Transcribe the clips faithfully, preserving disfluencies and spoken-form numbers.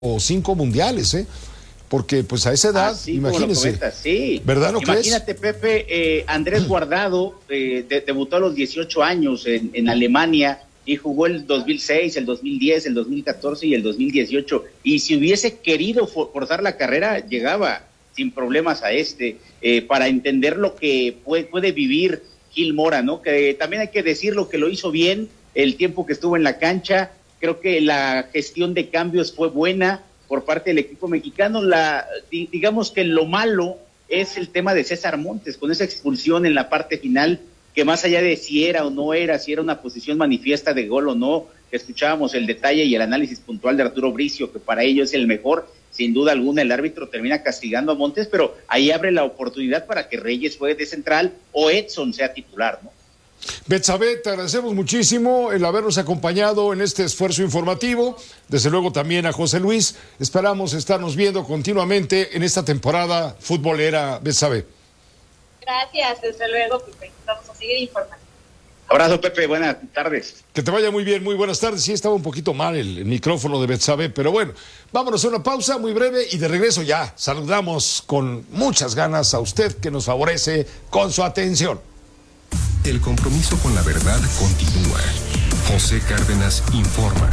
o cinco mundiales, ¿eh? Porque pues a esa edad, Así imagínese, comentas, sí. ¿Verdad, no Imagínate, crees? Pepe, eh, Andrés Guardado eh, de, debutó a los dieciocho años en, en Alemania y jugó el dos mil seis, el dos mil diez, el dos mil catorce y el dos mil dieciocho. Y si hubiese querido forzar la carrera, llegaba sin problemas a este, eh, para entender lo que puede, puede vivir Gil Mora, ¿no? Que también hay que decirlo, que lo hizo bien el tiempo que estuvo en la cancha. Creo que la gestión de cambios fue buena por parte del equipo mexicano. La, digamos que lo malo es el tema de César Montes, con esa expulsión en la parte final, que más allá de si era o no era, si era una posición manifiesta de gol o no, escuchábamos el detalle y el análisis puntual de Arturo Bricio, que para ello es el mejor, sin duda alguna el árbitro termina castigando a Montes, pero ahí abre la oportunidad para que Reyes juegue de central o Edson sea titular, ¿no? Betsabe, te agradecemos muchísimo el habernos acompañado en este esfuerzo informativo. Desde luego también a José Luis. Esperamos estarnos viendo continuamente en esta temporada futbolera, Betsabe. Gracias, desde luego, Pepe. Vamos a seguir informando. Abrazo, Pepe. Buenas tardes. Que te vaya muy bien, muy buenas tardes. Sí, estaba un poquito mal el, el micrófono de Betsabe, pero bueno, vámonos a una pausa muy breve y de regreso ya saludamos con muchas ganas a usted que nos favorece con su atención. El compromiso con la verdad continúa. José Cárdenas informa.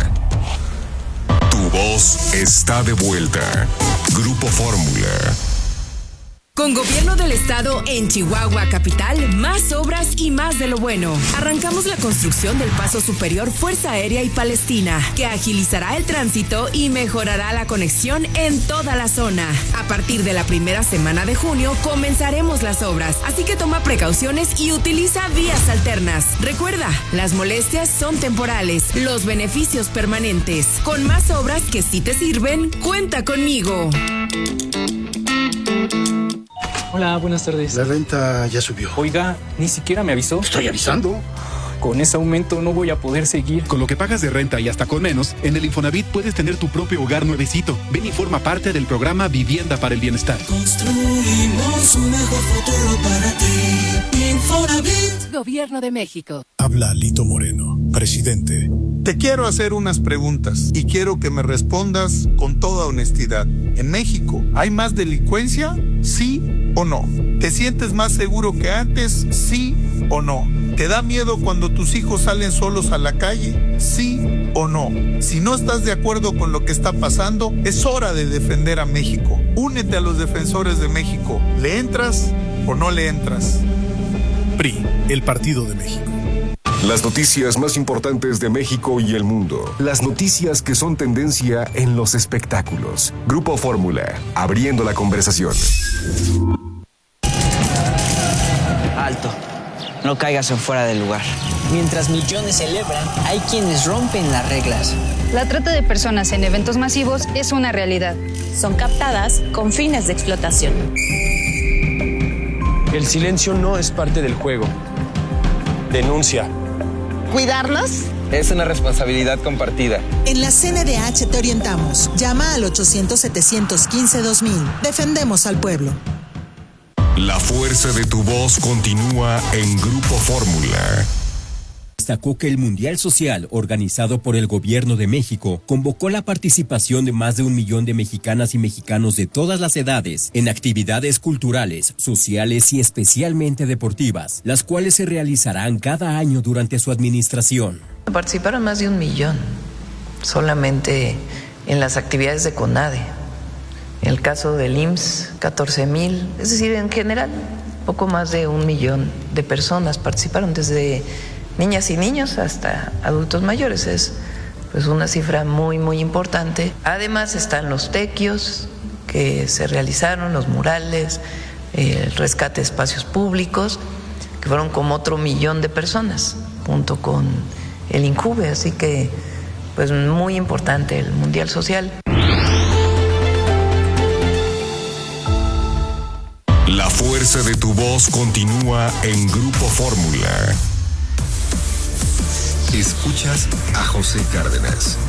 Tu voz está de vuelta. Grupo Fórmula. Con Gobierno del Estado en Chihuahua Capital, más obras y más de lo bueno. Arrancamos la construcción del Paso Superior Fuerza Aérea y Palestina, que agilizará el tránsito y mejorará la conexión en toda la zona. A partir de la primera semana de junio comenzaremos las obras, así que toma precauciones y utiliza vías alternas. Recuerda, las molestias son temporales, los beneficios permanentes. Con más obras que sí te sirven, cuenta conmigo. Hola, buenas tardes. La renta ya subió. Oiga, ni siquiera me avisó. Estoy avisando. Con ese aumento no voy a poder seguir. Con lo que pagas de renta y hasta con menos, en el Infonavit puedes tener tu propio hogar nuevecito. Ven y forma parte del programa Vivienda para el Bienestar. Construimos un mejor futuro para ti. Infonavit. Gobierno de México. Habla Lito Moreno, presidente. Te quiero hacer unas preguntas y quiero que me respondas con toda honestidad. ¿En México hay más delincuencia? ¿Sí o no? ¿Te sientes más seguro que antes? ¿Sí o no? ¿Te da miedo cuando tus hijos salen solos a la calle? ¿Sí o no? Si no estás de acuerdo con lo que está pasando, es hora de defender a México. Únete a los defensores de México. ¿Le entras o no le entras? P R I, el Partido de México. Las noticias más importantes de México y el mundo. Las noticias que son tendencia en los espectáculos. Grupo Fórmula, abriendo la conversación. Alto. No caigas en fuera del lugar. Mientras millones celebran, hay quienes rompen las reglas. La trata de personas en eventos masivos es una realidad. Son captadas con fines de explotación. El silencio no es parte del juego. Denuncia. ¿Cuidarlos? Es una responsabilidad compartida. En la C N D H te orientamos. Llama al ochocientos, setecientos quince, dos mil. Defendemos al pueblo. La fuerza de tu voz continúa en Grupo Fórmula. Destacó que el Mundial Social, organizado por el Gobierno de México, convocó la participación de más de un millón de mexicanas y mexicanos de todas las edades en actividades culturales, sociales y especialmente deportivas, las cuales se realizarán cada año durante su administración. Participaron más de un millón, solamente en las actividades de CONADE. En el caso del I M S S, catorce mil, es decir, en general, poco más de un millón de personas participaron, desde niñas y niños hasta adultos mayores. Es pues una cifra muy, muy importante. Además están los tequios que se realizaron, los murales, el rescate de espacios públicos, que fueron como otro millón de personas, junto con el INJUVE, así que pues muy importante el Mundial Social. La fuerza de tu voz continúa en Grupo Fórmula. Escuchas a José Cárdenas.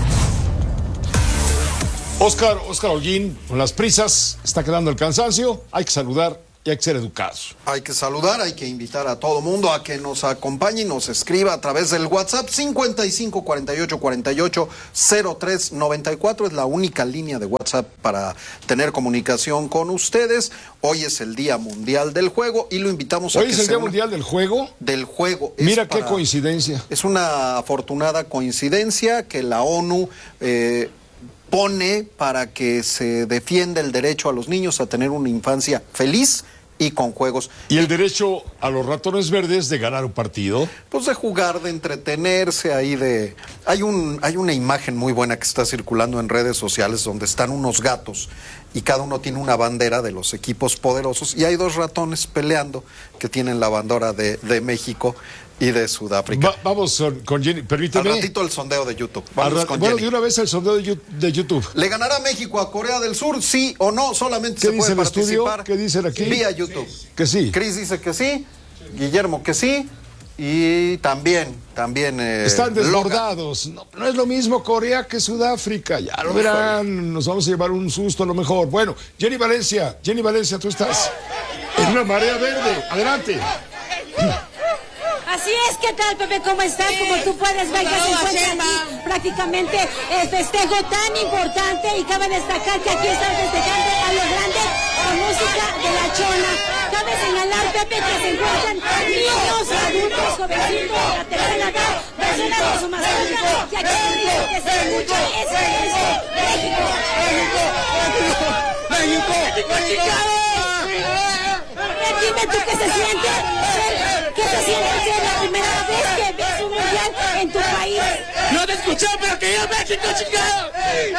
Oscar, Oscar Holguín, con las prisas, está quedando el cansancio, hay que saludar y y hay que ser educados. Hay que saludar, hay que invitar a todo mundo a que nos acompañe y nos escriba a través del WhatsApp cincuenta y cinco cuarenta y ocho cuarenta y ocho cero tres noventa y cuatro. Es la única línea de WhatsApp para tener comunicación con ustedes. Hoy es el Día Mundial del Juego y lo invitamos a ¿Hoy que es el Día una... Mundial del Juego? Del Juego. Mira para... qué coincidencia. Es una afortunada coincidencia que la ONU eh, pone para que se defienda el derecho a los niños a tener una infancia feliz y con juegos. ¿Y el derecho a los ratones verdes de ganar un partido? Pues de jugar, de entretenerse, ahí de... Hay un hay una imagen muy buena que está circulando en redes sociales donde están unos gatos y cada uno tiene una bandera de los equipos poderosos y hay dos ratones peleando que tienen la bandera de, de México y de Sudáfrica. Va, vamos con Jenny, permíteme. Al ratito el sondeo de YouTube. Vamos Al, con bueno, Jenny. de una vez el sondeo de YouTube. ¿Le ganará México a Corea del Sur? ¿Sí o no? Solamente se puede participar. ¿Qué dicen aquí? Vía YouTube. Que sí. Cris dice que sí. Guillermo que sí. Y también, también... Eh, Están desbordados. No, no es lo mismo Corea que Sudáfrica. Ya lo verán. Nos vamos a llevar un susto a lo mejor. Bueno, Jenny Valencia. Jenny Valencia, tú estás en una marea verde. Adelante. Así es, ¿qué tal, Pepe? ¿Cómo estás? Como tú puedes ver, ya se encuentra aquí prácticamente el festejo tan importante y cabe destacar que aquí están festejando a los grandes con música de la Chona. Cabe señalar, Pepe, que se encuentran niños, adultos, jovencitos de la tercera edad, personas de su mascota, y aquí lo único que se escucha es eso, México, México, México, México, México. Dime tú qué se siente, qué se siente ser la primera vez que ves un mundial en tu país. No te escuché, pero que yo México, chingado.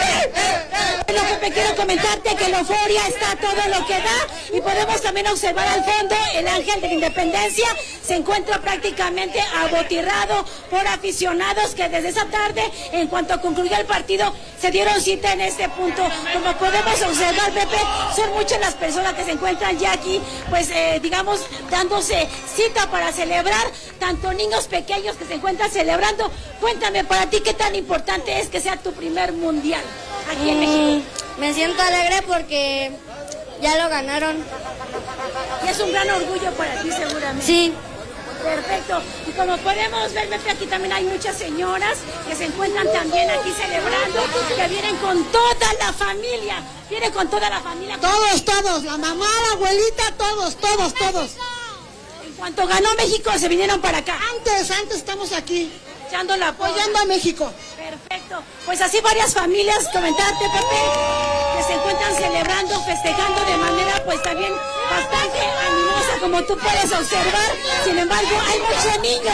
Lo que me quiero comentarte que la euforia está todo lo que da y podemos también observar al fondo el Ángel de la Independencia se encuentra prácticamente abotirrado por aficionados que desde esa tarde, en cuanto concluyó el partido, se dieron cita en este punto. Como podemos observar, Pepe, son muchas las personas que se encuentran ya aquí, pues eh, digamos, dándose cita para celebrar, tanto niños pequeños que se encuentran celebrando. Cuéntame, para ti, ¿qué tan importante es que sea tu primer mundial aquí en mm, México? Me siento alegre porque ya lo ganaron. Y es un gran orgullo para ti, seguramente. Sí. Perfecto. Y como podemos ver, Pepe, aquí también hay muchas señoras que se encuentran también aquí celebrando, que vienen con toda la familia. Vienen con toda la familia. Todos, todos. La mamá, la abuelita, todos, todos, todos. En cuanto ganó México, se vinieron para acá. Antes, antes estamos aquí. Echándola, apoyando a México. Perfecto. Pues así varias familias, comentarte, Pepe, que se encuentran celebrando, festejando de manera pues también bastante animosa, como tú puedes observar. Sin embargo, hay mucho niño.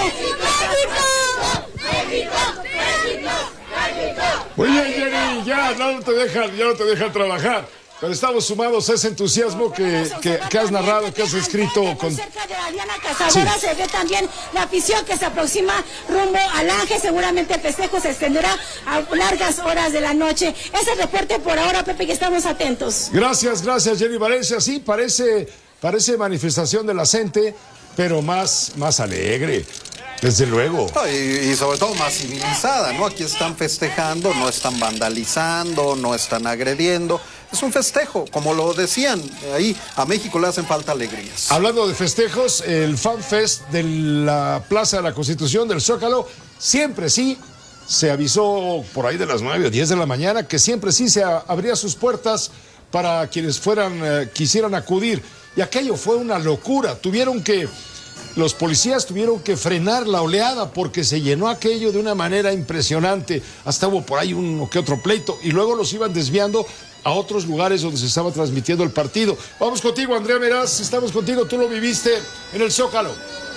¡México! ¡México! ¡México! ¡México! Muy bien, Jenny, ya no te dejan, ya no te dejan trabajar. Pero estamos sumados a ese entusiasmo que, que, que has narrado, que has escrito. Con... cerca de la Diana Cazadora sí. Se ve también la afición que se aproxima rumbo al Ángel. Seguramente el festejo se extenderá a largas horas de la noche. Ese reporte por ahora, Pepe, y estamos atentos. Gracias, gracias, Jenny Valencia. Sí, parece, parece manifestación de la gente, pero más, más alegre. Desde luego. No, y, y sobre todo más civilizada, ¿no? Aquí están festejando, no están vandalizando, no están agrediendo. Es un festejo, como lo decían, ahí a México le hacen falta alegrías. Hablando de festejos, el Fan Fest de la Plaza de la Constitución del Zócalo, siempre sí, se avisó por ahí de las nueve o diez de la mañana que siempre sí se abría sus puertas para quienes fueran, eh, quisieran acudir. Y aquello fue una locura. Tuvieron que... Los policías tuvieron que frenar la oleada porque se llenó aquello de una manera impresionante. Hasta hubo por ahí uno que otro pleito y luego los iban desviando a otros lugares donde se estaba transmitiendo el partido. Vamos contigo, Andrea Meraz, estamos contigo, tú lo viviste en el Zócalo.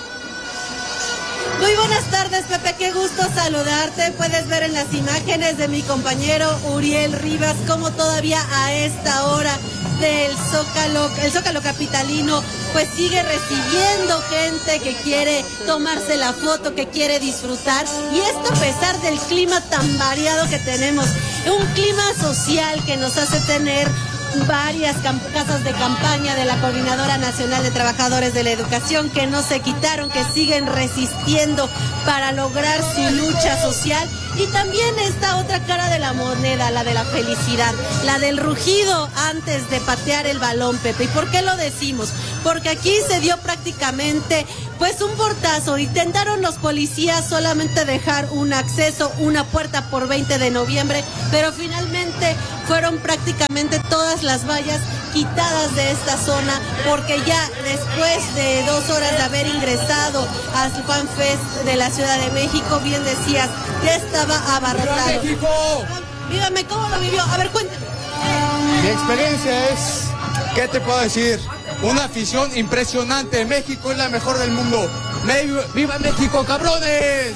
Muy buenas tardes, Pepe, qué gusto saludarte. Puedes ver en las imágenes de mi compañero Uriel Rivas cómo todavía a esta hora del Zócalo, el Zócalo capitalino, pues sigue recibiendo gente que quiere tomarse la foto, que quiere disfrutar, y esto a pesar del clima tan variado que tenemos, un clima social que nos hace tener varias casas de campaña de la Coordinadora Nacional de Trabajadores de la Educación que no se quitaron, que siguen resistiendo para lograr su lucha social. Y también esta otra cara de la moneda, la de la felicidad, la del rugido antes de patear el balón, Pepe. ¿Y por qué lo decimos? Porque aquí se dio prácticamente pues un portazo. Intentaron los policías solamente dejar un acceso, una puerta por veinte de noviembre, pero finalmente fueron prácticamente todas las vallas quitadas de esta zona, porque ya después de dos horas de haber ingresado al Fan Fest de la Ciudad de México, bien decías, ya estaba abarrotado. Dígame, ¿cómo lo vivió? A ver, cuéntame. Mi experiencia es, ¿qué te puedo decir? Una afición impresionante. México es la mejor del mundo. ¡Viva México, cabrones!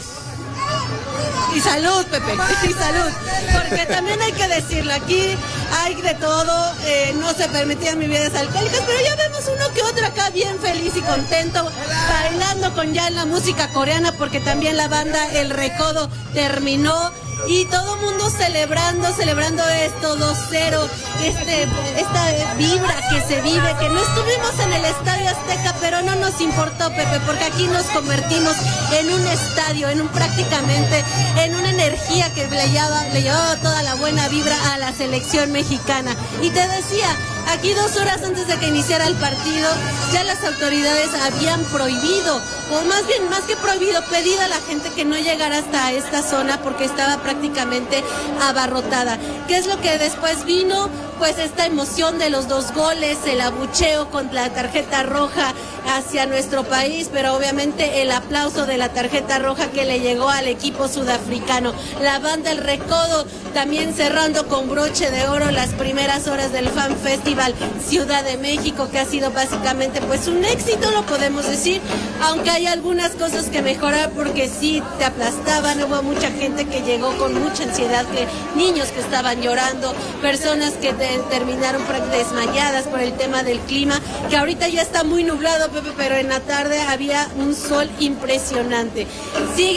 Y salud, Pepe, y salud, porque también hay que decirlo, aquí hay de todo, eh, no se permitían bebidas alcohólicas, pero ya vemos uno que otro acá bien feliz y contento, bailando con ya la música coreana, porque también la banda El Recodo terminó, y todo mundo celebrando, celebrando esto, dos cero, este, esta vibra que se vive, que no estuvimos en el Estadio Azteca, pero no nos importó, Pepe, porque aquí nos convertimos en un estadio, en un prácticamente, en una energía que le llevaba, le llevaba toda la buena vibra a la selección mexicana. Y te decía, aquí dos horas antes de que iniciara el partido, ya las autoridades habían prohibido, o más bien, más que prohibido, pedido a la gente que no llegara hasta esta zona porque estaba prácticamente abarrotada. ¿Qué es lo que después vino? Pues esta emoción de los dos goles, el abucheo con la tarjeta roja hacia nuestro país, pero obviamente el aplauso de la tarjeta roja que le llegó al equipo sudafricano. La banda El Recodo también cerrando con broche de oro las primeras horas del Fan Festival Ciudad de México, que ha sido básicamente pues un éxito, lo podemos decir, aunque hay algunas cosas que mejorar, porque sí te aplastaban, hubo mucha gente que llegó con mucha ansiedad, que niños que estaban llorando, personas que te, terminaron desmayadas por el tema del clima, que ahorita ya está muy nublado, Pepe, pero en la tarde había un sol impresionante. Sigue.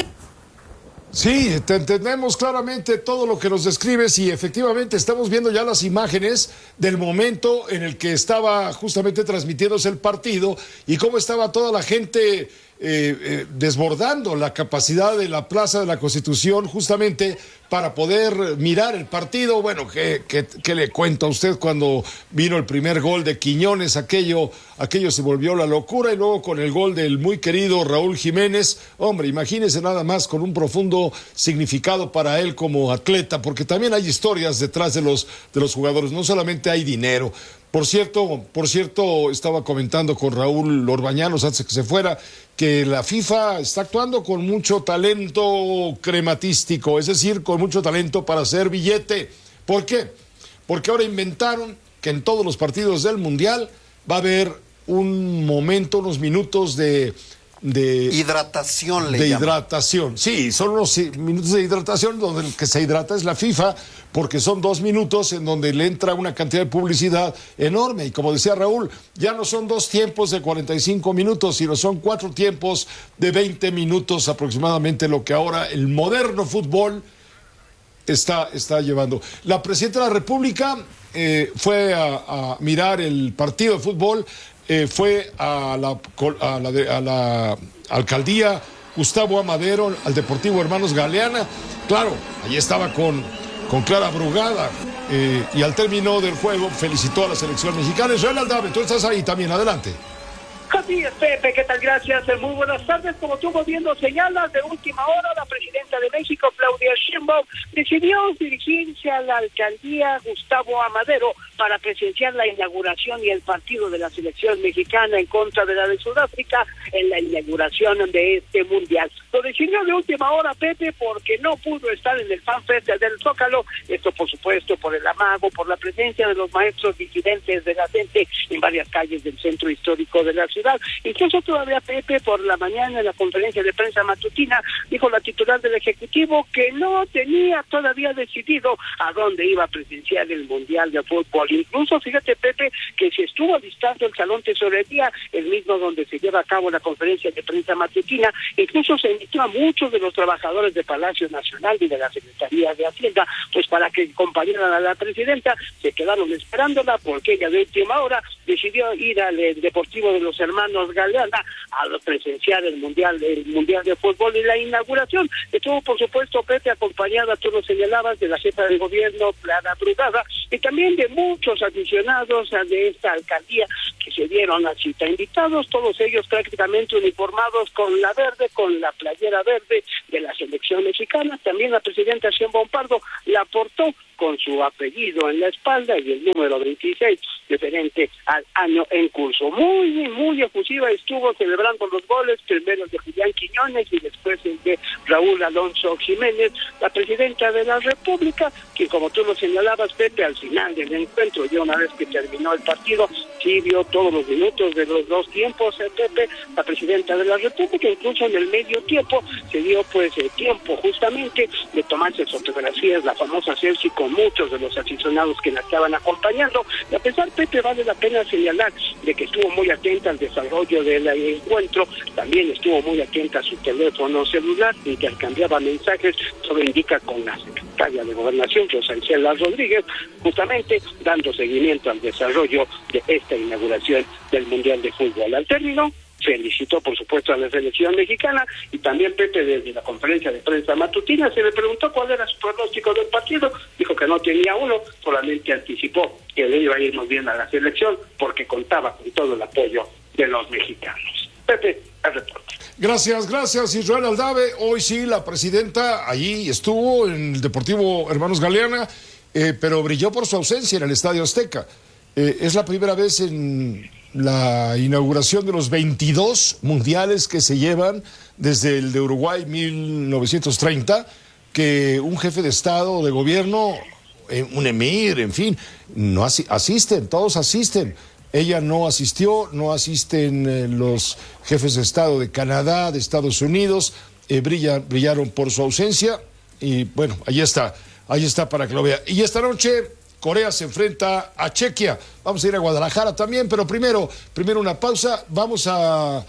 Sí, te entendemos claramente todo lo que nos describes y efectivamente estamos viendo ya las imágenes del momento en el que estaba justamente transmitiéndose el partido y cómo estaba toda la gente eh, eh, desbordando la capacidad de la Plaza de la Constitución justamente para poder mirar el partido. Bueno, ¿qué, qué, qué le cuento a usted cuando vino el primer gol de Quiñones? Aquello, aquello se volvió la locura, y luego con el gol del muy querido Raúl Jiménez. Hombre, imagínese nada más, con un profundo significado para él como atleta, porque también hay historias detrás de los, de los jugadores, no solamente hay dinero. Por cierto, por cierto, estaba comentando con Raúl Orbañanos antes de que se fuera, que la FIFA está actuando con mucho talento crematístico, es decir, con mucho talento para hacer billete. ¿Por qué? Porque ahora inventaron que en todos los partidos del Mundial va a haber un momento, unos minutos de... de hidratación le de llaman. hidratación, sí, son unos minutos de hidratación donde el que se hidrata es la FIFA, porque son dos minutos en donde le entra una cantidad de publicidad enorme, y como decía Raúl, ya no son dos tiempos de cuarenta y cinco minutos, sino son cuatro tiempos de veinte minutos aproximadamente, lo que ahora el moderno fútbol está, está llevando. La presidenta de la República eh, fue a, a mirar el partido de fútbol. Eh, fue a la, a, la, a la alcaldía Gustavo Amadero, al Deportivo Hermanos Galeana. Claro, allí estaba con, con Clara Brugada, eh, y al término del juego felicitó a la selección mexicana. Israel Aldave, tú estás ahí también, adelante. Así es, Pepe, ¿qué tal? Gracias, muy buenas tardes. Como tú viendo señalas, de última hora, la presidenta de México, Claudia Sheinbaum, decidió dirigirse a la alcaldía Gustavo Amadero para presenciar la inauguración y el partido de la selección mexicana en contra de la de Sudáfrica en la inauguración de este mundial. Lo decidió de última hora, Pepe, porque no pudo estar en el Fan Fest del Zócalo, esto por supuesto por el amago, por la presencia de los maestros disidentes de la gente en varias calles del centro histórico de la ciudad. Mundial. Incluso todavía Pepe por la mañana en la conferencia de prensa matutina dijo la titular del Ejecutivo que no tenía todavía decidido a dónde iba a presenciar el Mundial de Fútbol. Incluso fíjate Pepe que se estuvo avistando el Salón Tesorería, el mismo donde se lleva a cabo la conferencia de prensa matutina. Incluso se invitó a muchos de los trabajadores de Palacio Nacional y de la Secretaría de Hacienda pues para que acompañaran a la presidenta. Se quedaron esperándola porque ella de última hora decidió ir al eh, Deportivo de los Hermanos Galeana a presenciar el Mundial, el Mundial de Fútbol y la inauguración. Estuvo por supuesto Pepe acompañada, tú lo señalabas, de la jefa de gobierno Clara Brugada y también de muchos aficionados de esta alcaldía que se dieron a cita, invitados todos ellos prácticamente uniformados con la verde, con la playera verde de la selección mexicana. También la presidenta Sheinbaum Pardo la portó con su apellido en la espalda y el número veintiséis referente al año en curso. Muy, muy efusiva estuvo celebrando los goles, primero de Julián Quiñones y después el de Raúl Alonso Jiménez, la presidenta de la República, que como tú lo señalabas, Pepe, al final del encuentro, ya una vez que terminó el partido, sí vio todos los minutos de los dos tiempos, eh, Pepe, la presidenta de la República, incluso en el medio tiempo, se dio pues el tiempo justamente de tomarse fotografías, la famosa selfie con muchos de los aficionados que la estaban acompañando. Y a pesar, Pepe, vale la pena señalar de que estuvo muy atenta al desarrollo del encuentro, también estuvo muy atenta a su teléfono celular, intercambiaba mensajes, todo indica con la secretaria de Gobernación, Rosa Isela Rodríguez, justamente dando seguimiento al desarrollo de esta inauguración del Mundial de Fútbol. Al término, felicitó por supuesto a la selección mexicana y también Pepe desde la conferencia de prensa matutina se le preguntó cuál era su pronóstico del partido, dijo que no tenía uno, solamente anticipó que le iba a ir muy bien a la selección porque contaba con todo el apoyo de los mexicanos. Pepe, el reporte. Gracias, gracias Israel Aldave. Hoy sí la presidenta allí estuvo en el Deportivo Hermanos Galeana, eh, pero brilló por su ausencia en el Estadio Azteca. Eh, es la primera vez en la inauguración de los veintidós mundiales que se llevan desde el de Uruguay mil novecientos treinta, que un jefe de Estado o de gobierno, un emir, en fin, no asi- asisten, todos asisten. Ella no asistió, no asisten eh, los jefes de Estado de Canadá, de Estados Unidos, eh, brillan, brillaron por su ausencia y bueno, ahí está, ahí está para que lo vea. Y esta noche Corea se enfrenta a Chequia. Vamos a ir a Guadalajara también, pero primero, primero una pausa. Vamos a,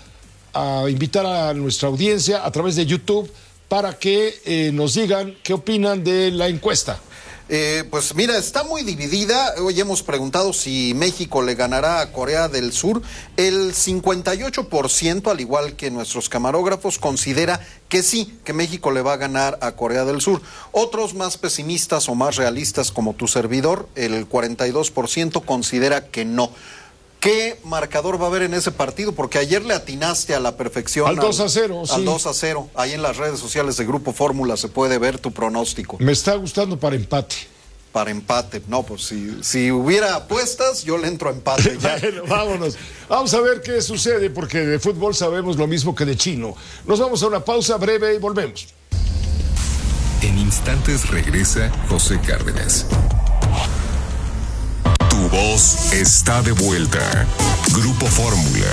a invitar a nuestra audiencia a través de YouTube para que eh, nos digan qué opinan de la encuesta. Eh, pues mira, está muy dividida. Hoy hemos preguntado si México le ganará a Corea del Sur. El cincuenta y ocho por ciento, al igual que nuestros camarógrafos, considera que sí, que México le va a ganar a Corea del Sur. Otros más pesimistas o más realistas, como tu servidor, el cuarenta y dos por ciento considera que no. ¿Qué marcador va a haber en ese partido? Porque ayer le atinaste a la perfección. Al dos a cero, al, sí. Al dos a cero. Ahí en las redes sociales de Grupo Fórmula se puede ver tu pronóstico. Me está gustando para empate. Para empate. No, pues si, si hubiera apuestas, yo le entro a empate. Ya. Bueno, vámonos. Vamos a ver qué sucede, porque de fútbol sabemos lo mismo que de chino. Nos vamos a una pausa breve y volvemos. En instantes regresa José Cárdenas. Tu voz está de vuelta. Grupo Fórmula.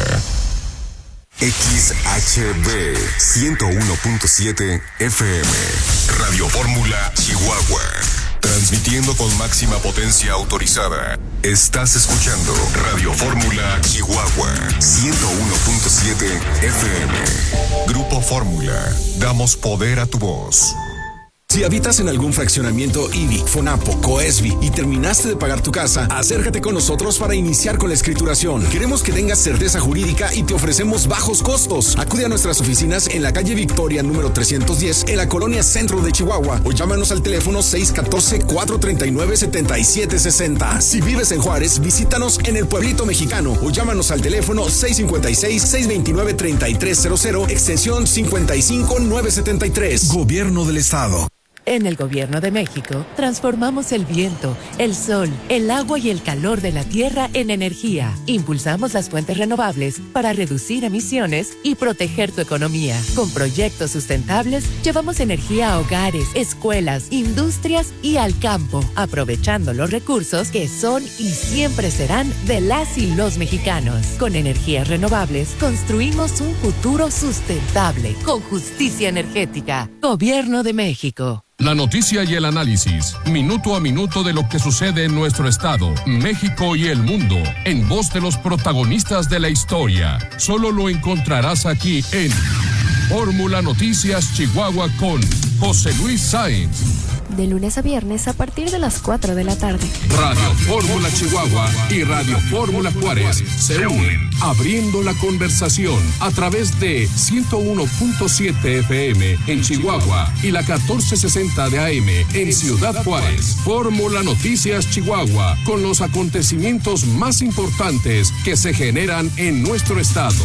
X H B ciento uno punto siete F M. Radio Fórmula Chihuahua. Transmitiendo con máxima potencia autorizada. Estás escuchando Radio Fórmula Chihuahua ciento uno punto siete F M. Grupo Fórmula. Damos poder a tu voz. Si habitas en algún fraccionamiento I B I, FONAPO, COESBI y terminaste de pagar tu casa, acércate con nosotros para iniciar con la escrituración. Queremos que tengas certeza jurídica y te ofrecemos bajos costos. Acude a nuestras oficinas en la calle Victoria número trescientos diez en la colonia Centro de Chihuahua o llámanos al teléfono seis uno cuatro, cuatro tres nueve, siete siete seis cero. Si vives en Juárez, visítanos en el Pueblito Mexicano o llámanos al teléfono seis cinco seis, seis dos nueve, tres tres cero cero, extensión cinco cinco nueve siete tres. Gobierno del Estado. En el Gobierno de México, transformamos el viento, el sol, el agua y el calor de la tierra en energía. Impulsamos las fuentes renovables para reducir emisiones y proteger tu economía. Con proyectos sustentables, llevamos energía a hogares, escuelas, industrias y al campo, aprovechando los recursos que son y siempre serán de las y los mexicanos. Con energías renovables, construimos un futuro sustentable, con justicia energética. Gobierno de México. La noticia y el análisis, minuto a minuto de lo que sucede en nuestro estado, México y el mundo, en voz de los protagonistas de la historia. Solo lo encontrarás aquí en Fórmula Noticias Chihuahua con José Luis Sáenz. De lunes a viernes a partir de las cuatro de la tarde. Radio Fórmula Chihuahua y Radio Fórmula Juárez se unen, abriendo la conversación a través de ciento uno punto siete F M en Chihuahua y la catorce sesenta de A M en Ciudad Juárez. Fórmula Noticias Chihuahua, con los acontecimientos más importantes que se generan en nuestro estado.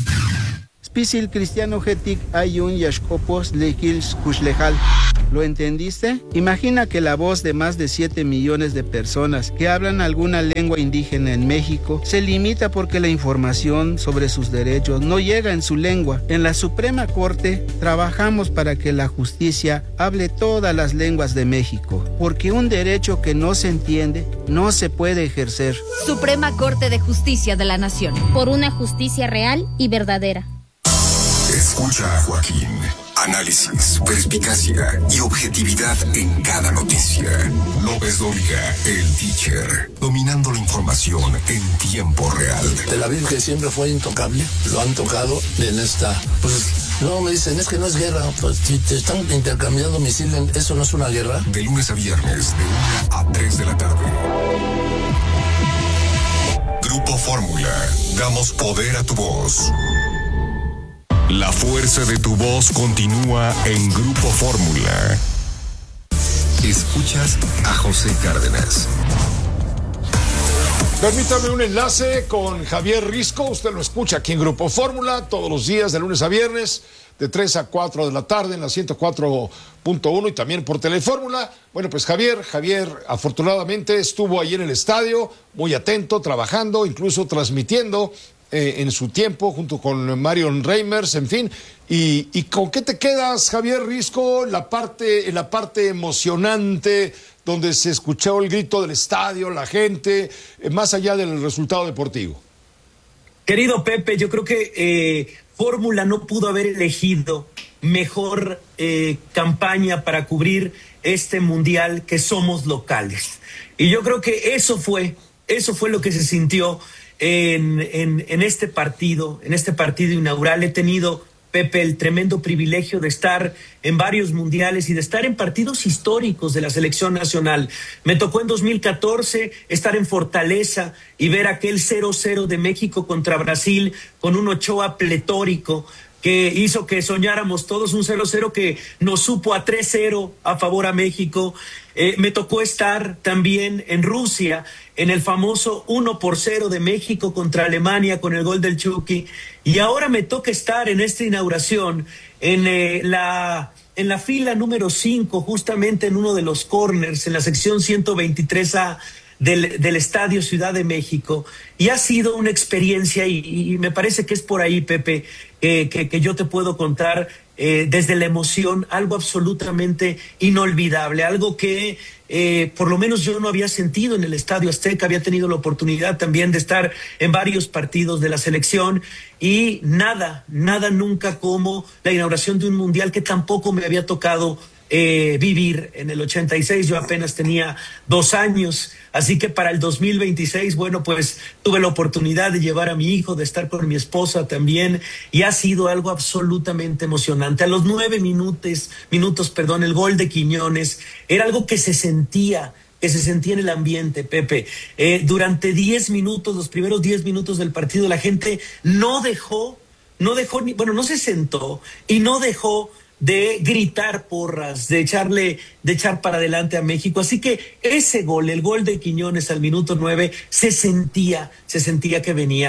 Spisil cristiano getik ayun yashkopos lekils kushlejal. ¿Lo entendiste? Imagina que la voz de más de siete millones de personas que hablan alguna lengua indígena en México se limita porque la información sobre sus derechos no llega en su lengua. En la Suprema Corte trabajamos para que la justicia hable todas las lenguas de México, porque un derecho que no se entiende no se puede ejercer. Suprema Corte de Justicia de la Nación. Por una justicia real y verdadera. Escucha a Joaquín. Análisis, perspicacia y objetividad en cada noticia. López Dóriga, el teacher, dominando la información en tiempo real. Tel Aviv, que siempre fue intocable, lo han tocado en esta... Pues no, me dicen, es que no es guerra. Pues si te están intercambiando misiles, ¿eso no es una guerra? De lunes a viernes, de una a tres de la tarde. Grupo Fórmula, damos poder a tu voz. La fuerza de tu voz continúa en Grupo Fórmula. Escuchas a José Cárdenas. Permítame un enlace con Javier Risco. Usted lo escucha aquí en Grupo Fórmula todos los días de lunes a viernes de tres a cuatro de la tarde en la ciento cuatro punto uno y también por Telefórmula. Bueno, pues Javier, Javier afortunadamente estuvo ahí en el estadio, muy atento, trabajando, incluso transmitiendo Eh, en su tiempo, junto con Marion Reimers, en fin. ¿Y, y con qué te quedas, Javier Risco, la parte, en la parte emocionante, donde se escuchó el grito del estadio, la gente, eh, más allá del resultado deportivo? Querido Pepe, yo creo que eh, Fórmula no pudo haber elegido mejor eh, campaña para cubrir este mundial, que somos locales. Y yo creo que eso fue, eso fue lo que se sintió En, en, en este partido, en este partido inaugural. He tenido, Pepe, el tremendo privilegio de estar en varios mundiales y de estar en partidos históricos de la selección nacional. Me tocó en dos mil catorce estar en Fortaleza y ver aquel cero cero de México contra Brasil con un Ochoa pletórico que hizo que soñáramos todos, un cero cero que nos supo a tres cero a favor a México. Eh, me tocó estar también en Rusia, en el famoso uno por cero de México contra Alemania con el gol del Chucky. Y ahora me toca estar en esta inauguración, en, eh, la, en la fila número cinco, justamente en uno de los corners, en la sección ciento veintitrés A del, del Estadio Ciudad de México. Y ha sido una experiencia, y, y me parece que es por ahí, Pepe, eh, que, que yo te puedo contar eh, desde la emoción, algo absolutamente inolvidable, algo que eh, por lo menos yo no había sentido en el Estadio Azteca. Había tenido la oportunidad también de estar en varios partidos de la selección y nada, nada nunca como la inauguración de un mundial que tampoco me había tocado Eh, vivir en el ochenta y seis. Yo apenas tenía dos años, así que para el dos mil veintiséis, bueno, pues tuve la oportunidad de llevar a mi hijo, de estar con mi esposa también, y ha sido algo absolutamente emocionante. A los nueve minutos, minutos, perdón, el gol de Quiñones era algo que se sentía, que se sentía en el ambiente, Pepe. Eh, durante diez minutos, los primeros diez minutos del partido, la gente no dejó, no dejó, ni, bueno, no se sentó y no dejó de gritar porras, de echarle, de echar para adelante a México. Así que ese gol, el gol de Quiñones al minuto nueve, se sentía, se sentía que venía.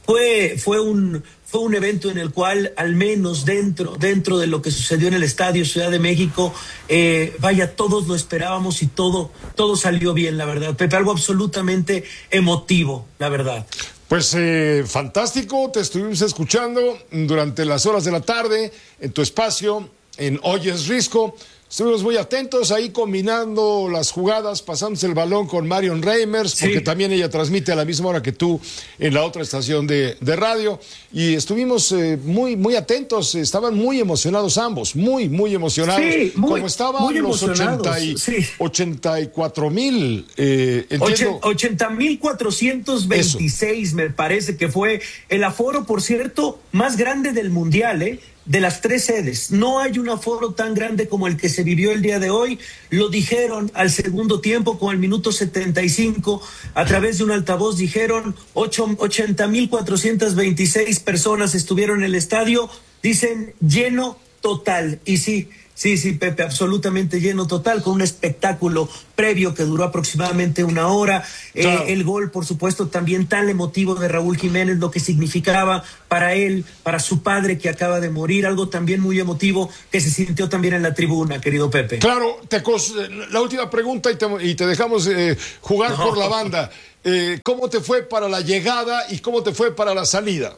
fue, fue un... Fue un evento en el cual, al menos dentro, dentro de lo que sucedió en el Estadio Ciudad de México, eh, vaya, todos lo esperábamos y todo, todo salió bien, la verdad. Pepe, algo absolutamente emotivo, la verdad. Pues eh, fantástico, te estuvimos escuchando durante las horas de la tarde en tu espacio, en Oyes Risco. Estuvimos muy atentos ahí combinando las jugadas, pasándose el balón con Marion Reimers, porque sí, también ella transmite a la misma hora que tú en la otra estación de, de radio. Y estuvimos eh, muy, muy atentos, estaban muy emocionados ambos, muy, muy emocionados. Sí, muy, como estaban muy los ochenta y, sí. ochenta y cuatro mil, eh, entiendo. ochenta mil cuatrocientos veintiséis Eso. Me parece que fue el aforo, por cierto, más grande del Mundial, ¿eh? De las tres sedes. No hay un aforo tan grande como el que se vivió el día de hoy. Lo dijeron al segundo tiempo, con el minuto setenta y cinco, a través de un altavoz dijeron ochenta mil cuatrocientos veintiséis personas estuvieron en el estadio. Dicen lleno total. Y sí, sí, sí, Pepe, absolutamente lleno total, con un espectáculo previo que duró aproximadamente una hora. Claro. Eh, el gol, por supuesto, también tan emotivo de Raúl Jiménez, lo que significaba para él, para su padre que acaba de morir, algo también muy emotivo que se sintió también en la tribuna, querido Pepe. Claro, te la última pregunta y te, y te dejamos eh, jugar no. por la banda. Eh, ¿Cómo te fue para la llegada y cómo te fue para la salida?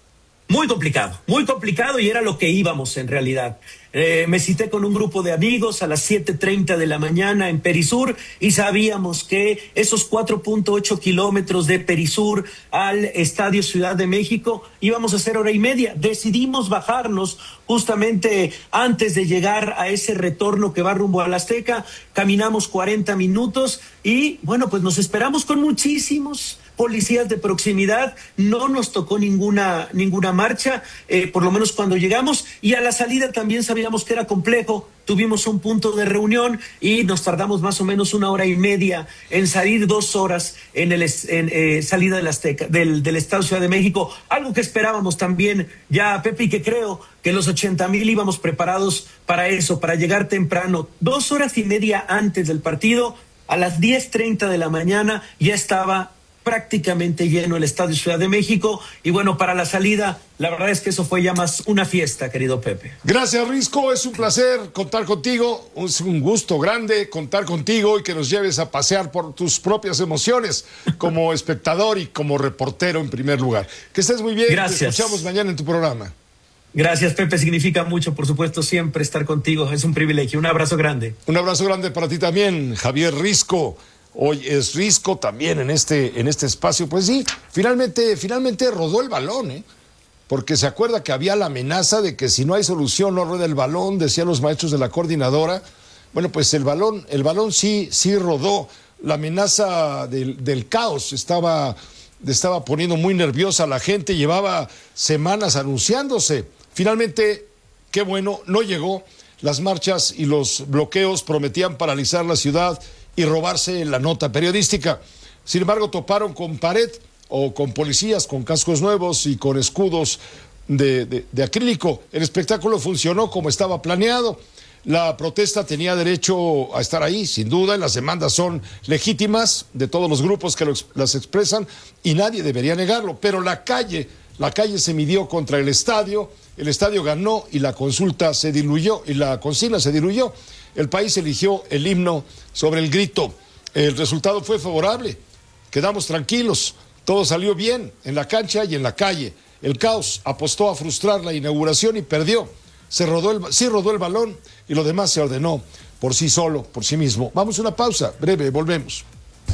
Muy complicado, muy complicado, y era lo que íbamos en realidad. Eh, me cité con un grupo de amigos a las siete treinta de la mañana en Perisur y sabíamos que esos cuatro punto ocho kilómetros de Perisur al Estadio Ciudad de México íbamos a hacer hora y media. Decidimos bajarnos justamente antes de llegar a ese retorno que va rumbo a la Azteca. Caminamos cuarenta minutos y bueno, pues nos esperamos con muchísimos policías de proximidad. No nos tocó ninguna ninguna marcha, eh, por lo menos cuando llegamos, y a la salida también sabíamos que era complejo. Tuvimos un punto de reunión y nos tardamos más o menos una hora y media en salir, dos horas en el en, eh, salida del Azteca, del, del Estado Ciudad de México, algo que esperábamos también ya, Pepe, y que creo que los ochenta mil íbamos preparados para eso, para llegar temprano. Dos horas y media antes del partido, a las diez treinta de la mañana, ya estaba prácticamente lleno el Estadio Ciudad de México, y bueno, para la salida, la verdad es que eso fue ya más una fiesta, querido Pepe. Gracias, Risco, es un placer contar contigo, es un gusto grande contar contigo y que nos lleves a pasear por tus propias emociones como espectador y como reportero en primer lugar. Que estés muy bien. Gracias. Te escuchamos mañana en tu programa. Gracias, Pepe, significa mucho, por supuesto, siempre estar contigo, es un privilegio. Un abrazo grande. Un abrazo grande para ti también, Javier Risco. Hoy es Risco también en este, en este espacio. Pues sí, finalmente, finalmente rodó el balón, ¿eh? Porque se acuerda que había la amenaza de que si no hay solución no rueda el balón, decían los maestros de la coordinadora. Bueno, pues el balón, el balón sí, sí rodó. La amenaza del, del caos estaba, estaba poniendo muy nerviosa a la gente, llevaba semanas anunciándose. Finalmente, qué bueno, no llegó. Las marchas y los bloqueos prometían paralizar la ciudad y robarse la nota periodística. Sin embargo, toparon con pared o con policías con cascos nuevos y con escudos de, de, de acrílico. El espectáculo funcionó como estaba planeado. La protesta tenía derecho a estar ahí, sin duda. Las demandas son legítimas de todos los grupos que lo, las expresan y nadie debería negarlo. Pero la calle, la calle se midió contra el estadio. El estadio ganó y la consulta se diluyó y la consigna se diluyó. El país eligió el himno sobre el grito. El resultado fue favorable. Quedamos tranquilos. Todo salió bien en la cancha y en la calle. El caos apostó a frustrar la inauguración y perdió. Se rodó el, sí rodó el balón y lo demás se ordenó por sí solo, por sí mismo. Vamos a una pausa breve, volvemos.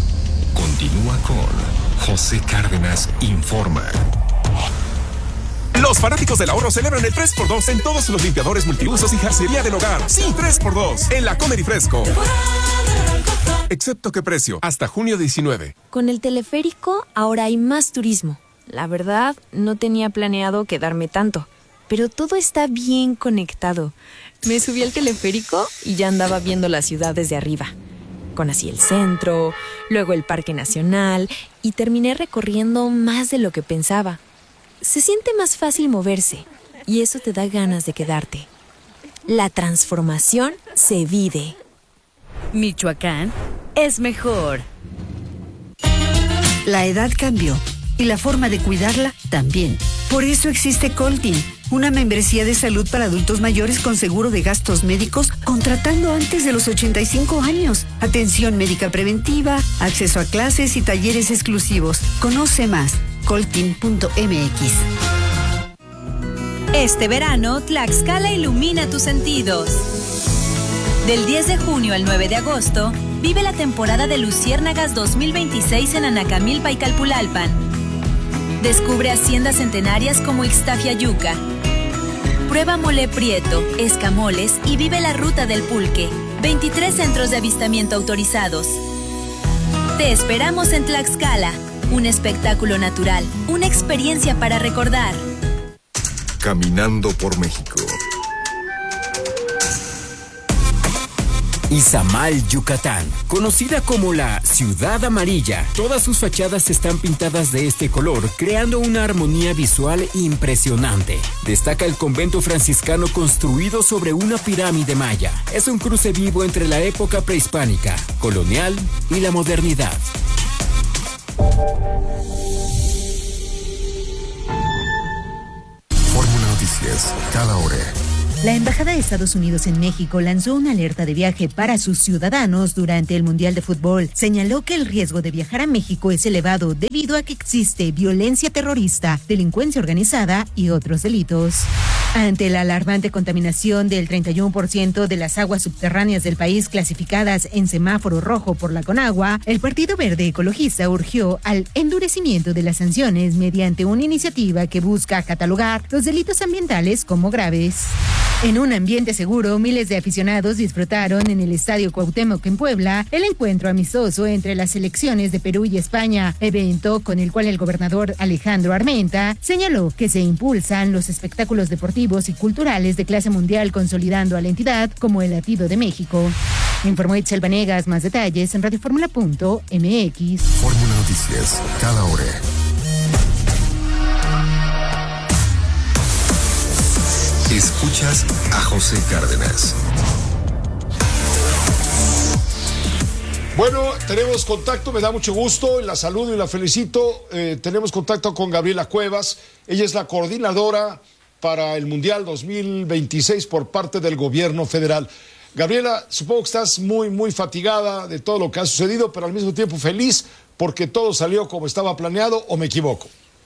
Continúa con José Cárdenas Informa. Los fanáticos del ahorro celebran el tres por dos en todos los limpiadores multiusos y jarcería del hogar. Sí, tres por dos en la Comer y Fresco. Excepto qué precio, hasta junio diecinueve. Con el teleférico ahora hay más turismo. La verdad, no tenía planeado quedarme tanto, pero todo está bien conectado. Me subí al teleférico y ya andaba viendo la ciudad desde arriba. Conocí el centro, luego el Parque Nacional y terminé recorriendo más de lo que pensaba. Se siente más fácil moverse y eso te da ganas de quedarte. La transformación se vive. Michoacán es mejor. La edad cambió Y la forma de cuidarla también. Por eso existe Coltin, una membresía de salud para adultos mayores con seguro de gastos médicos contratando antes de los ochenta y cinco años. Atención médica preventiva, acceso a clases y talleres exclusivos. Conoce más, coltin punto m x. Este verano, Tlaxcala ilumina tus sentidos. Del diez de junio al nueve de agosto, vive la temporada de Luciérnagas dos mil veintiséis en Anacamilpa y Calpulalpan. Descubre haciendas centenarias como Ixtafiayuca. Prueba mole prieto, escamoles y vive la ruta del pulque. veintitrés centros de avistamiento autorizados. Te esperamos en Tlaxcala. Un espectáculo natural, una experiencia para recordar. Caminando por México. Izamal, Yucatán, conocida como la Ciudad Amarilla. Todas sus fachadas están pintadas de este color, creando una armonía visual impresionante. Destaca el convento franciscano construido sobre una pirámide maya. Es un cruce vivo entre la época prehispánica, colonial y la modernidad. Fórmula Noticias, cada hora. La Embajada de Estados Unidos en México lanzó una alerta de viaje para sus ciudadanos durante el Mundial de Fútbol. Señaló que el riesgo de viajar a México es elevado debido a que existe violencia terrorista, delincuencia organizada y otros delitos. Ante la alarmante contaminación del treinta y uno por ciento de las aguas subterráneas del país clasificadas en semáforo rojo por la Conagua, el Partido Verde Ecologista urgió al endurecimiento de las sanciones mediante una iniciativa que busca catalogar los delitos ambientales como graves. En un ambiente seguro, miles de aficionados disfrutaron en el Estadio Cuauhtémoc en Puebla el encuentro amistoso entre las selecciones de Perú y España, evento con el cual el gobernador Alejandro Armenta señaló que se impulsan los espectáculos deportivos y culturales de clase mundial, consolidando a la entidad como el latido de México. Informó Itzel Vanegas. Más detalles en radioformula punto m x. Fórmula Noticias, cada hora. Escuchas a José Cárdenas. Bueno, tenemos contacto, me da mucho gusto, la saludo y la felicito. Eh, tenemos contacto con Gabriela Cuevas. Ella es la coordinadora para el Mundial dos mil veintiséis por parte del gobierno federal. Gabriela, supongo que estás muy, muy fatigada de todo lo que ha sucedido, pero al mismo tiempo feliz porque todo salió como estaba planeado, ¿o me equivoco?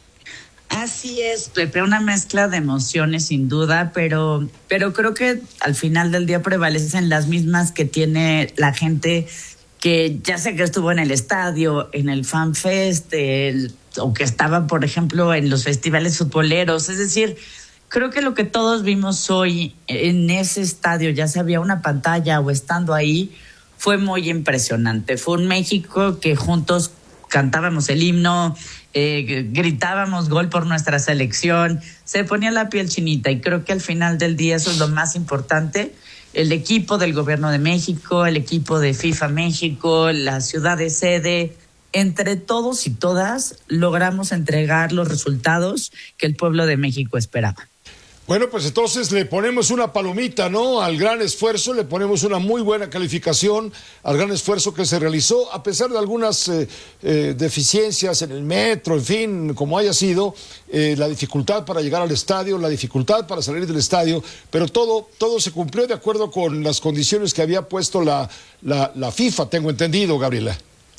Así es, Pepe, una mezcla de emociones sin duda, pero, pero creo que al final del día prevalecen las mismas que tiene la gente que ya sé que estuvo en el estadio, en el Fan Fest, el, o que estaba, por ejemplo, en los festivales futboleros. Es decir, creo que lo que todos vimos hoy en ese estadio, ya sea había una pantalla o estando ahí, fue muy impresionante. Fue un México que juntos cantábamos el himno, eh, gritábamos gol por nuestra selección, se ponía la piel chinita, y creo que al final del día eso es lo más importante. El equipo del Gobierno de México, el equipo de FIFA México, la ciudad de sede, entre todos y todas logramos entregar los resultados que el pueblo de México esperaba. Bueno, pues entonces le ponemos una palomita, ¿no? Al gran esfuerzo, le ponemos una muy buena calificación al gran esfuerzo que se realizó, a pesar de algunas eh, eh, deficiencias en el metro, en fin, como haya sido, eh, la dificultad para llegar al estadio, la dificultad para salir del estadio, pero todo, todo se cumplió de acuerdo con las condiciones que había puesto la, la, la FIFA, tengo entendido, Gabriela.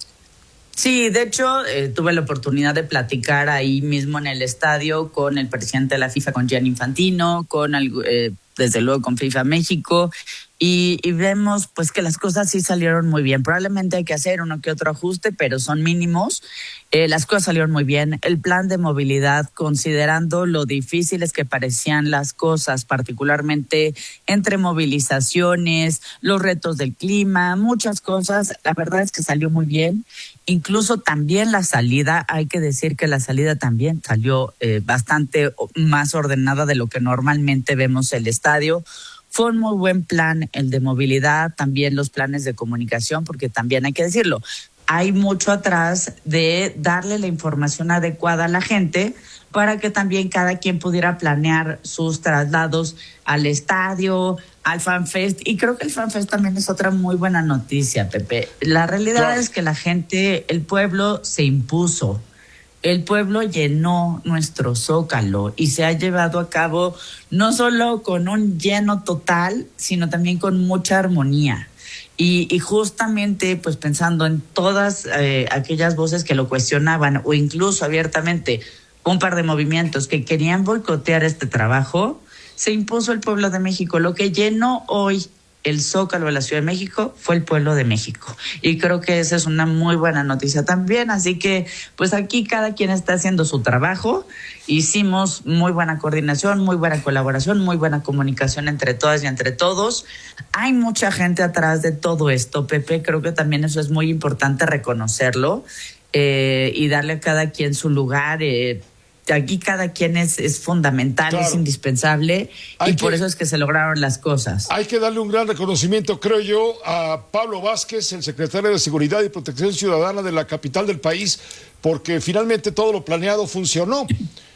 Sí, de hecho, eh, tuve la oportunidad de platicar ahí mismo en el estadio con el presidente de la FIFA, con Gianni Infantino, con eh, desde luego con FIFA México, y, y vemos pues que las cosas sí salieron muy bien. Probablemente hay que hacer uno que otro ajuste, pero son mínimos. Eh, las cosas salieron muy bien. El plan de movilidad, considerando lo difíciles que parecían las cosas, particularmente entre movilizaciones, los retos del clima, muchas cosas, la verdad es que salió muy bien. Incluso también la salida, hay que decir que la salida también salió eh, bastante más ordenada de lo que normalmente vemos el estadio. Fue un muy buen plan el de movilidad, también los planes de comunicación, porque también hay que decirlo, hay mucho atrás de darle la información adecuada a la gente para que también cada quien pudiera planear sus traslados al estadio, al FanFest. Y creo que el FanFest también es otra muy buena noticia, Pepe. La realidad claro. es que la gente, el pueblo se impuso. El pueblo llenó nuestro Zócalo y se ha llevado a cabo no solo con un lleno total, sino también con mucha armonía. Y, y justamente pues pensando en todas eh, aquellas voces que lo cuestionaban o incluso abiertamente un par de movimientos que querían boicotear este trabajo, se impuso el pueblo de México. Lo que llenó hoy el Zócalo de la Ciudad de México fue el pueblo de México. Y creo que esa es una muy buena noticia también. Así que, pues aquí cada quien está haciendo su trabajo. Hicimos muy buena coordinación, muy buena colaboración, muy buena comunicación entre todas y entre todos. Hay mucha gente atrás de todo esto, Pepe. Creo que también eso es muy importante reconocerlo eh, y darle a cada quien su lugar. Eh, Aquí cada quien es, es fundamental, claro. Es indispensable hay y que, por eso es que se lograron las cosas. Hay que darle un gran reconocimiento, creo yo, a Pablo Vázquez, el secretario de Seguridad y Protección Ciudadana de la capital del país, porque finalmente todo lo planeado funcionó.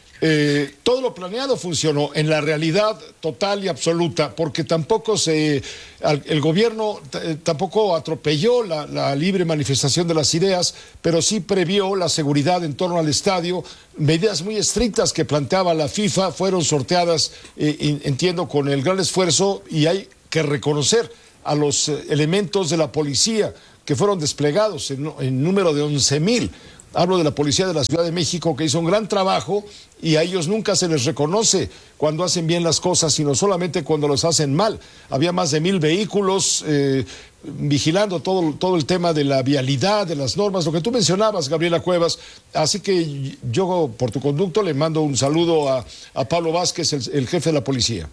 Eh, todo lo planeado funcionó en la realidad total y absoluta, porque tampoco se el gobierno t- tampoco atropelló la, la libre manifestación de las ideas, pero sí previó la seguridad en torno al estadio. Medidas muy estrictas que planteaba la FIFA fueron sorteadas, eh, entiendo, con el gran esfuerzo, y hay que reconocer a los eh, elementos de la policía que fueron desplegados en, en número de once mil. Hablo de la Policía de la Ciudad de México, que hizo un gran trabajo, y a ellos nunca se les reconoce cuando hacen bien las cosas, sino solamente cuando los hacen mal. Había más de mil vehículos eh, vigilando todo, todo el tema de la vialidad, de las normas, lo que tú mencionabas, Gabriela Cuevas. Así que yo, por tu conducto, le mando un saludo a, a Pablo Vázquez, el, el jefe de la policía.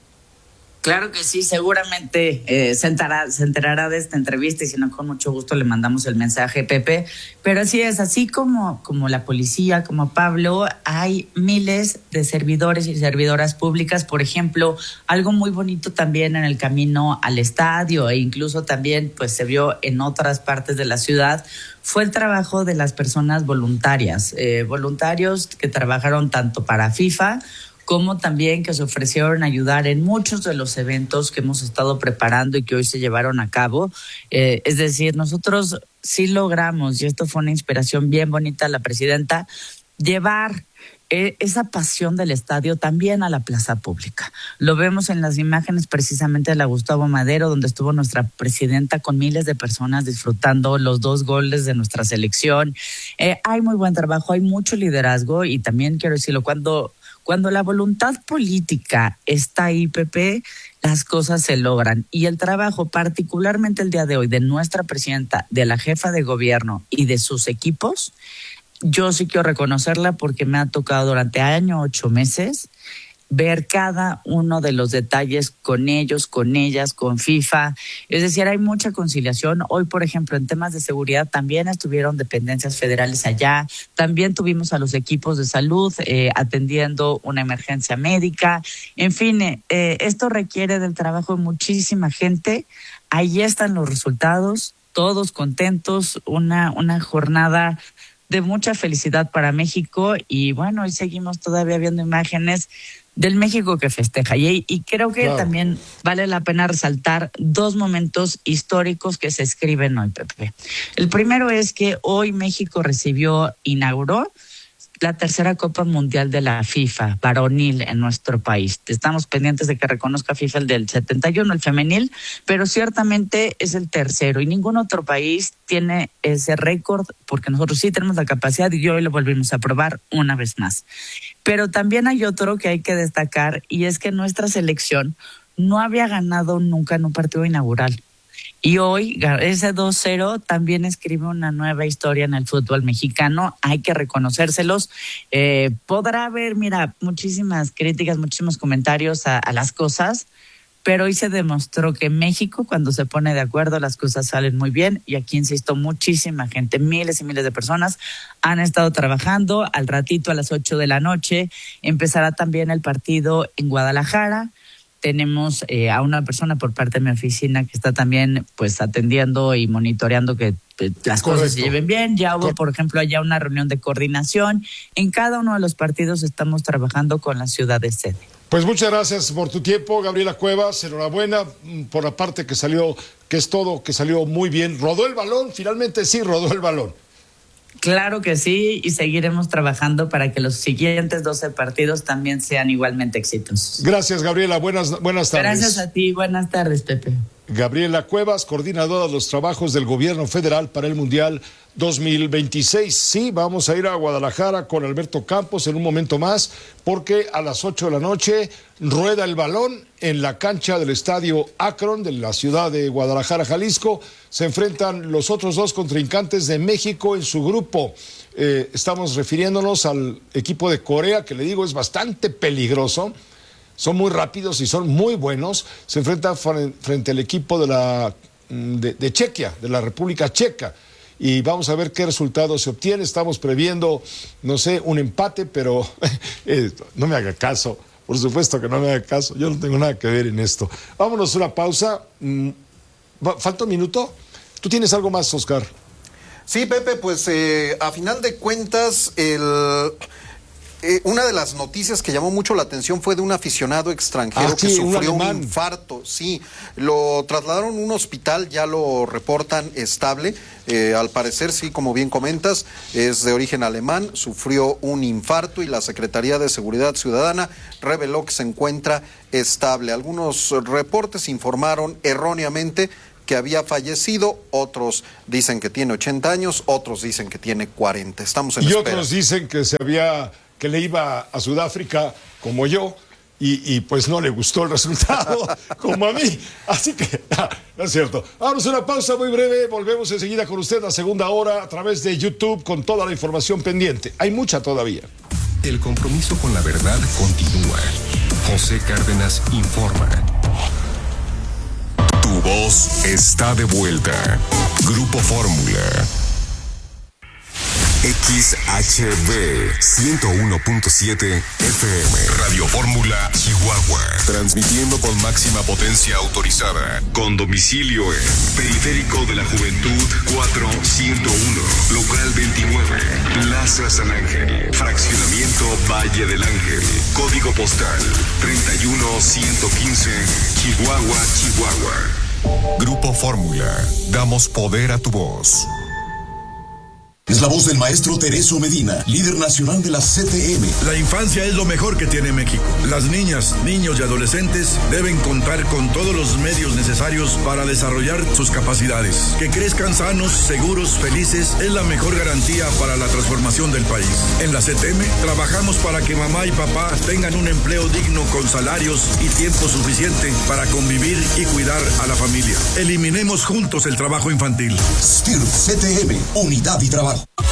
Claro que sí, seguramente eh, se, enterará, se enterará de esta entrevista y si no, con mucho gusto le mandamos el mensaje, Pepe. Pero así es, así como, como la policía, como Pablo, hay miles de servidores y servidoras públicas. Por ejemplo, algo muy bonito también en el camino al estadio e incluso también pues se vio en otras partes de la ciudad, fue el trabajo de las personas voluntarias, eh, voluntarios que trabajaron tanto para FIFA como también que se ofrecieron a ayudar en muchos de los eventos que hemos estado preparando y que hoy se llevaron a cabo. Eh, es decir, nosotros sí logramos, y esto fue una inspiración bien bonita de la presidenta, llevar eh, esa pasión del estadio también a la plaza pública. Lo vemos en las imágenes precisamente de la Gustavo Madero, donde estuvo nuestra presidenta con miles de personas disfrutando los dos goles de nuestra selección. Eh, hay muy buen trabajo, hay mucho liderazgo y también quiero decirlo, cuando... Cuando la voluntad política está ahí, Pepe, las cosas se logran. Y el trabajo, particularmente el día de hoy, de nuestra presidenta, de la jefa de gobierno y de sus equipos, yo sí quiero reconocerla porque me ha tocado durante año, ocho meses, ver cada uno de los detalles con ellos, con ellas, con FIFA. Es decir, hay mucha conciliación. Hoy, por ejemplo, en temas de seguridad también estuvieron dependencias federales allá. También tuvimos a los equipos de salud eh, atendiendo una emergencia médica. En fin, eh, esto requiere del trabajo de muchísima gente. Ahí están los resultados, todos contentos, una, una jornada de mucha felicidad para México. Y bueno, hoy seguimos todavía viendo imágenes del México que festeja. Y, y creo que claro, también vale la pena resaltar dos momentos históricos que se escriben hoy, Pepe. El primero es que hoy México recibió, inauguró la tercera Copa Mundial de la FIFA, varonil en nuestro país. Estamos pendientes de que reconozca FIFA el del setenta y uno, el femenil, pero ciertamente es el tercero y ningún otro país tiene ese récord porque nosotros sí tenemos la capacidad y hoy lo volvimos a probar una vez más. Pero también hay otro que hay que destacar y es que nuestra selección no había ganado nunca en un partido inaugural. Y hoy ese dos cero también escribe una nueva historia en el fútbol mexicano, hay que reconocérselos. Eh, podrá haber, mira, muchísimas críticas, muchísimos comentarios a, a las cosas, pero hoy se demostró que México, cuando se pone de acuerdo, las cosas salen muy bien. Y aquí, insisto, muchísima gente, miles y miles de personas han estado trabajando. Al ratito, a las ocho de la noche, empezará también el partido en Guadalajara. Tenemos eh, a una persona por parte de mi oficina que está también pues atendiendo y monitoreando que pues, las Correcto. Cosas se lleven bien. Ya hubo, por ejemplo, allá una reunión de coordinación. En cada uno de los partidos estamos trabajando con la ciudad de sede. Pues muchas gracias por tu tiempo, Gabriela Cuevas. Enhorabuena por la parte que salió, que es todo, que salió muy bien. Rodó el balón, finalmente sí rodó el balón. Claro que sí, y seguiremos trabajando para que los siguientes doce partidos también sean igualmente exitosos. Gracias, Gabriela. Buenas, buenas tardes. Gracias a ti. Buenas tardes, Pepe. Gabriela Cuevas, coordinadora de los trabajos del gobierno federal para el Mundial dos mil veintiséis. Sí, vamos a ir a Guadalajara con Alberto Campos en un momento más, porque a las ocho de la noche rueda el balón en la cancha del estadio Akron de la ciudad de Guadalajara, Jalisco. Se enfrentan los otros dos contrincantes de México en su grupo. Eh, estamos refiriéndonos al equipo de Corea, que le digo es bastante peligroso. Son muy rápidos y son muy buenos. Se enfrentan frente al equipo de, la, de, de Chequia, de la República Checa. Y vamos a ver qué resultado se obtiene. Estamos previendo, no sé, un empate, pero eh, no me haga caso. Por supuesto que no me haga caso. Yo no tengo nada que ver en esto. Vámonos a una pausa. ¿Falta un minuto? ¿Tú tienes algo más, Oscar? Sí, Pepe, pues eh, a final de cuentas, el... Eh, una de las noticias que llamó mucho la atención fue de un aficionado extranjero ah, que sí, sufrió un, un infarto. Sí, lo trasladaron a un hospital, ya lo reportan estable. Eh, al parecer, sí, como bien comentas, es de origen alemán, sufrió un infarto y la Secretaría de Seguridad Ciudadana reveló que se encuentra estable. Algunos reportes informaron erróneamente que había fallecido, otros dicen que tiene ochenta años, otros dicen que tiene cuarenta. Estamos en y espera. Y otros dicen que se había... que le iba a Sudáfrica como yo y, y pues no le gustó el resultado como a mí, así que ah, no es cierto. Vamos a una pausa muy breve, volvemos enseguida con usted a segunda hora a través de YouTube con toda la información pendiente, hay mucha todavía. El compromiso con la verdad continúa. José Cárdenas informa. Tu voz está de vuelta. Grupo Fórmula. X H B ciento uno punto siete F M. Radio Fórmula Chihuahua. Transmitiendo con máxima potencia autorizada. Con domicilio en Periférico de la Juventud cuatrocientos uno. Local veintinueve. Plaza San Ángel. Fraccionamiento Valle del Ángel. Código postal treinta y uno ciento quince. Chihuahua, Chihuahua. Grupo Fórmula. Damos poder a tu voz. Es la voz del maestro Tereso Medina, líder nacional de la C T M. La infancia es lo mejor que tiene México. Las niñas, niños y adolescentes deben contar con todos los medios necesarios para desarrollar sus capacidades. Que crezcan sanos, seguros, felices es la mejor garantía para la transformación del país. En la C T M trabajamos para que mamá y papá tengan un empleo digno con salarios y tiempo suficiente para convivir y cuidar a la familia. Eliminemos juntos el trabajo infantil. S T I R C T M, unidad y trabajo.